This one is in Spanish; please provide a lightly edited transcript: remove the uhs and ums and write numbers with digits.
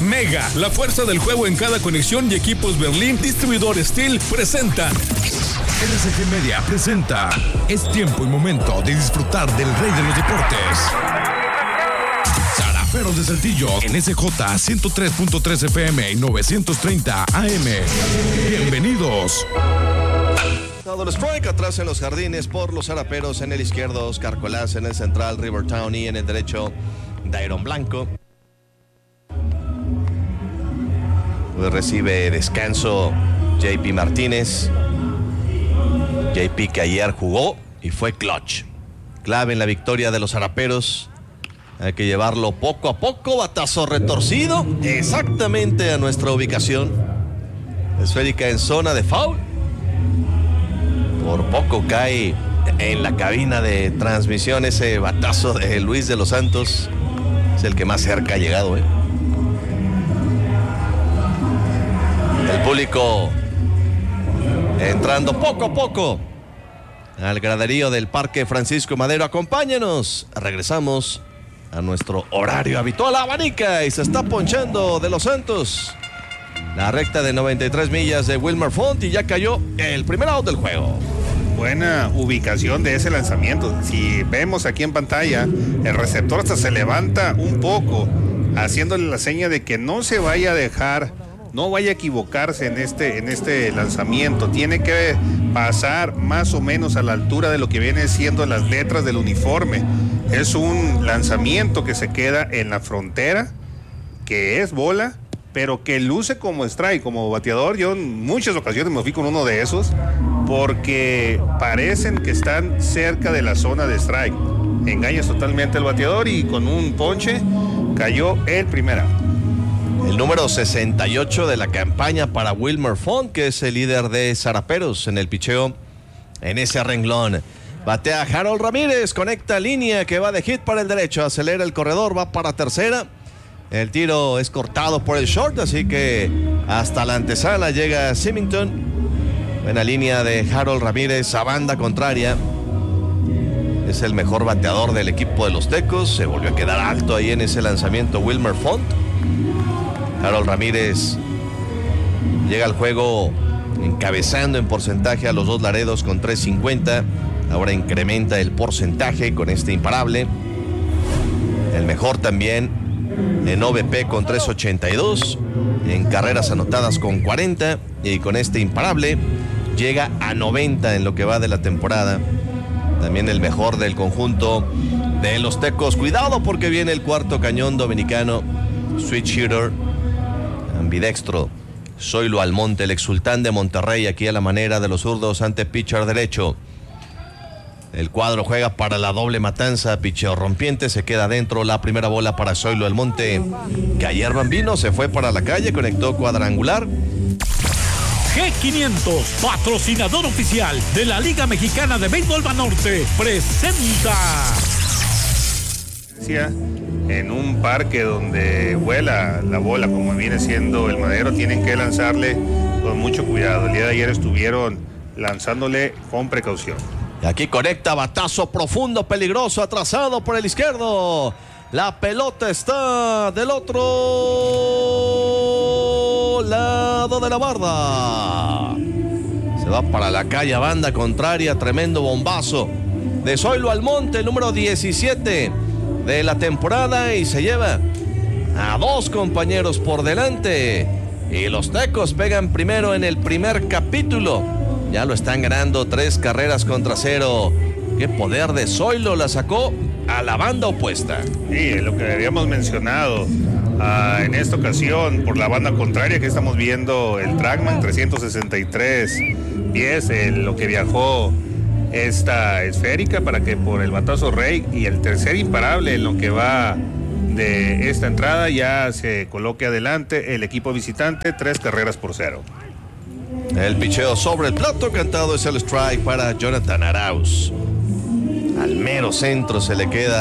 Mega, la fuerza del juego en cada conexión y equipos Berlín, distribuidor Steel, presentan. LSG Media presenta. Es tiempo y momento de disfrutar del rey de los deportes. Zaraperos de Saltillo en SJ 103.3 FM y 930 AM. Bienvenidos. El strike atrás en los jardines por los Zaraperos, en el izquierdo Oscar Colás, en el central Rivertown y en el derecho Dairon Blanco. Pues recibe descanso JP Martínez. JP que ayer jugó y fue clutch. Clave en la victoria de los Zaraperos. Hay que llevarlo poco a poco, batazo retorcido, exactamente a nuestra ubicación. Esférica en zona de foul. Por poco cae en la cabina de transmisión ese batazo de Luis de los Santos. Es el que más cerca ha llegado, El público entrando poco a poco al graderío del Parque Francisco Madero. Acompáñenos. Regresamos a nuestro horario habitual. Abanica y se está ponchando de los Santos. La recta de 93 millas de Wilmer Font y ya cayó el primer out del juego. Buena ubicación de ese lanzamiento. Si vemos aquí en pantalla, el receptor hasta se levanta un poco, haciéndole la seña de que no se vaya a dejar, no vaya a equivocarse en este lanzamiento. Tiene que pasar más o menos a la altura de lo que viene siendo las letras del uniforme. Es un lanzamiento que se queda en la frontera, que es bola, pero que luce como strike, como bateador. Yo en muchas ocasiones me fui con uno de esos, porque parecen que están cerca de la zona de strike. Engañas totalmente al bateador y con un ponche cayó el primer out. El número 68 de la campaña para Wilmer Font, que es el líder de Zaraperos en el picheo en ese renglón. Batea Harold Ramírez, conecta línea que va de hit para el derecho, acelera el corredor, va para tercera. El tiro es cortado por el short, así que hasta la antesala llega Symington. Buena línea de Harold Ramírez a banda contraria. Es el mejor bateador del equipo de los Tecos. Se volvió a quedar alto ahí en ese lanzamiento Wilmer Font. Harold Ramírez llega al juego encabezando en porcentaje a los dos Laredos con 3.50. Ahora incrementa el porcentaje con este imparable. El mejor también en OVP con 3.82, en carreras anotadas con 40, y con este imparable llega a 90 en lo que va de la temporada. También el mejor del conjunto de los Tecos. Cuidado porque viene el cuarto cañón dominicano, switch hitter, ambidextro, Zoilo Almonte, el exsultán de Monterrey, aquí a la manera de los zurdos ante pitcher derecho. El cuadro juega para la doble matanza, picheo rompiente, se queda adentro, la primera bola para Zoilo Almonte, que ayer Bambino se fue para la calle, conectó cuadrangular. G500, patrocinador oficial de la Liga Mexicana de Béisbol Banorte, presenta. En un parque donde vuela la bola, como viene siendo el Madero, tienen que lanzarle con mucho cuidado. El día de ayer estuvieron lanzándole con precaución. Y aquí conecta, batazo profundo, peligroso, atrasado por el izquierdo. La pelota está del otro lado de la barda. Se va para la calle a banda contraria, tremendo bombazo de Zoilo Almonte, el número 17 de la temporada, y se lleva a dos compañeros por delante. Y los Tecos pegan primero en el primer capítulo. Ya lo están ganando 3-0. Qué poder de Zoilo, la sacó a la banda opuesta. Sí, lo que habíamos mencionado en esta ocasión por la banda contraria, que estamos viendo el Trackman 363 pies, lo que viajó esta esférica para que por el batazo rey y el tercer imparable en lo que va de esta entrada ya se coloque adelante el equipo visitante 3-0. El picheo sobre el plato, cantado es el strike para Jonathan Arauz. Al mero centro se le queda